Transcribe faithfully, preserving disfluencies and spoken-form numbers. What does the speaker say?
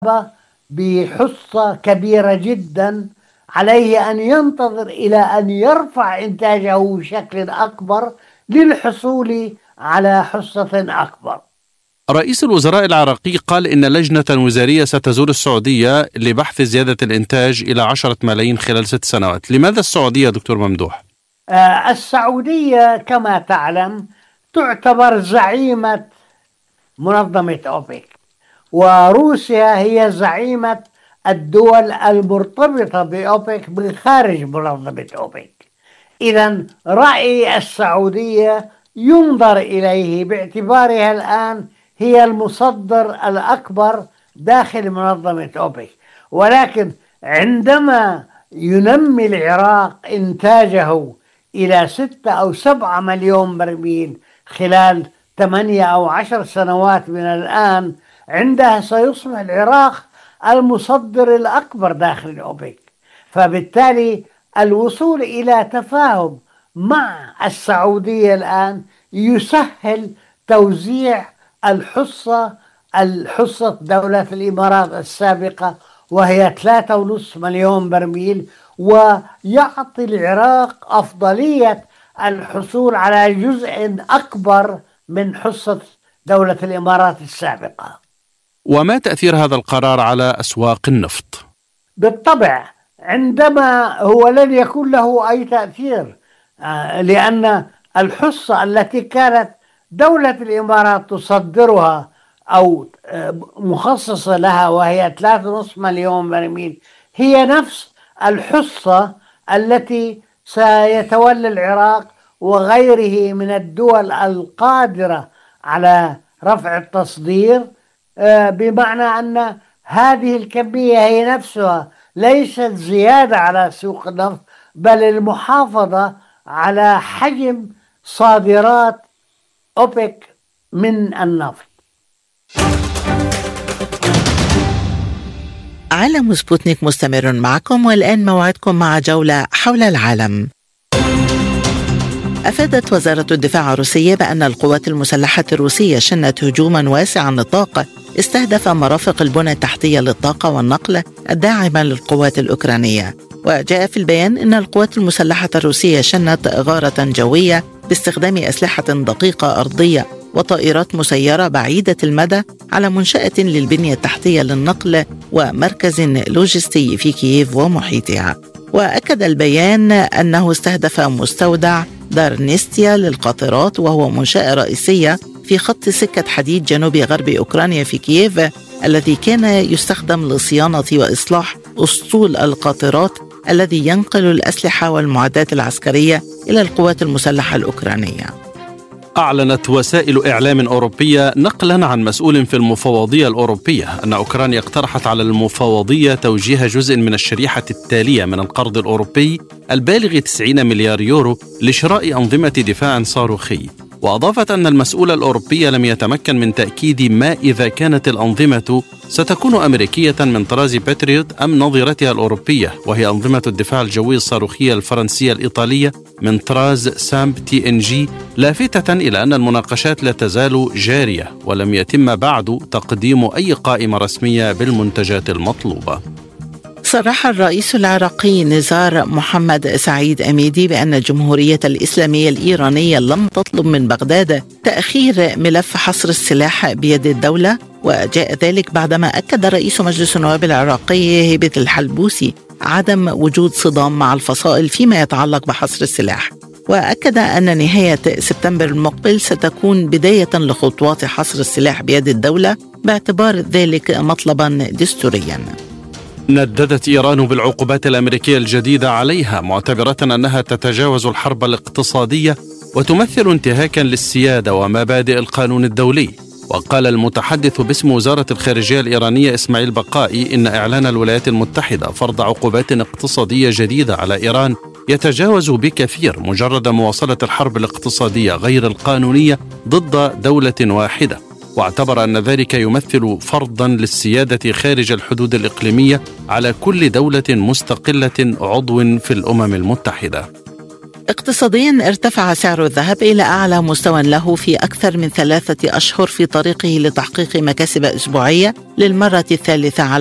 بحصة كبيرة جدا، عليه أن ينتظر إلى أن يرفع إنتاجه بشكل أكبر للحصول على حصة أكبر. رئيس الوزراء العراقي قال إن لجنة وزارية ستزور السعودية لبحث زيادة الإنتاج إلى عشرة ملايين خلال ست سنوات. لماذا السعودية دكتور ممدوح؟ آه السعودية كما تعلم تعتبر زعيمة منظمة أوبك، وروسيا هي زعيمة الدول المرتبطة بأوبك من خارج منظمة أوبك. إذن رأي السعودية ينظر إليه باعتبارها الآن هي المصدر الأكبر داخل منظمة أوبك، ولكن عندما ينمي العراق إنتاجه إلى ستة أو سبعة مليون برميل خلال ثمانية أو عشر سنوات من الآن، عندها سيصبح العراق المصدر الأكبر داخل أوبك. فبالتالي الوصول إلى تفاهم مع السعودية الآن يسهل توزيع الحصة الحصة دولة الإمارات السابقة وهي ثلاثة ونصف مليون برميل، ويعطي العراق أفضلية الحصول على جزء أكبر من حصة دولة الإمارات السابقة. وما تأثير هذا القرار على أسواق النفط؟ بالطبع عندما هو لن يكون له أي تأثير، لأن الحصة التي كانت دولة الإمارات تصدرها أو مخصصة لها وهي ثلاثة ونصف مليون برميل هي نفس الحصة التي سيتولى العراق وغيره من الدول القادرة على رفع التصدير، بمعنى أن هذه الكمية هي نفسها ليست زيادة على سوق النفط، بل المحافظة على حجم صادرات أوبك من النفط. عالم سبوتنيك مستمر معكم، والآن موعدكم مع جولة حول العالم. أفادت وزارة الدفاع الروسية بأن القوات المسلحة الروسية شنت هجوما واسع النطاق استهدف مرافق البنى التحتية للطاقة والنقل الداعمة للقوات الأوكرانية. وجاء في البيان أن القوات المسلحة الروسية شنت غارة جوية باستخدام أسلحة دقيقة أرضية وطائرات مسيرة بعيدة المدى على منشأة للبنية التحتية للنقل ومركز لوجستي في كييف ومحيطها. وأكد البيان أنه استهدف مستودع دارنيستيا للقاطرات، وهو منشأة رئيسية في خط سكة حديد جنوب غرب أوكرانيا في كييف، الذي كان يستخدم لصيانة وإصلاح أسطول القاطرات الذي ينقل الأسلحة والمعدات العسكرية إلى القوات المسلحة الأوكرانية. أعلنت وسائل إعلام أوروبية نقلا عن مسؤول في المفوضية الأوروبية أن أوكرانيا اقترحت على المفوضية توجيه جزء من الشريحة التالية من القرض الأوروبي البالغ تسعين مليار يورو لشراء أنظمة دفاع صاروخي. وأضافت أن المسؤول الأوروبي لم يتمكن من تأكيد ما إذا كانت الأنظمة ستكون أمريكية من طراز باتريوت أم نظيرتها الأوروبية، وهي أنظمة الدفاع الجوي الصاروخية الفرنسية الإيطالية من طراز سامب تي إن جي، لافتة إلى أن المناقشات لا تزال جارية ولم يتم بعد تقديم أي قائمة رسمية بالمنتجات المطلوبة. صرح الرئيس العراقي نزار محمد سعيد أميدي بأن الجمهورية الإسلامية الإيرانية لم تطلب من بغداد تأخير ملف حصر السلاح بيد الدولة، وجاء ذلك بعدما أكد رئيس مجلس النواب العراقي هيبة الحلبوسي عدم وجود صدام مع الفصائل فيما يتعلق بحصر السلاح. وأكد أن نهاية سبتمبر المقبل ستكون بداية لخطوات حصر السلاح بيد الدولة باعتبار ذلك مطلبا دستوريا. نددت إيران بالعقوبات الأمريكية الجديدة عليها، معتبرة أنها تتجاوز الحرب الاقتصادية وتمثل انتهاكا للسيادة ومبادئ القانون الدولي. وقال المتحدث باسم وزارة الخارجية الإيرانية إسماعيل بقائي إن إعلان الولايات المتحدة فرض عقوبات اقتصادية جديدة على إيران يتجاوز بكثير مجرد مواصلة الحرب الاقتصادية غير القانونية ضد دولة واحدة، واعتبر أن ذلك يمثل فرضا للسيادة خارج الحدود الإقليمية على كل دولة مستقلة عضو في الأمم المتحدة. اقتصاديا ارتفع سعر الذهب إلى أعلى مستوى له في أكثر من ثلاثة أشهر في طريقه لتحقيق مكاسب أسبوعية للمرة الثالثة على